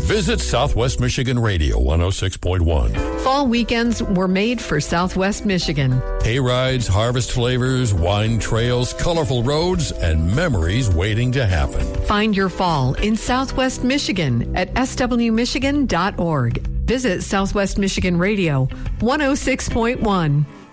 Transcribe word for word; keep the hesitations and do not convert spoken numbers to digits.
Visit Southwest Michigan Radio one oh six point one. Fall weekends were made for Southwest Michigan. Hay rides, harvest flavors, wine trails, colorful roads, and memories waiting to happen. Find your fall in Southwest Michigan at s w michigan dot org. Visit Southwest Michigan Radio one oh six point one.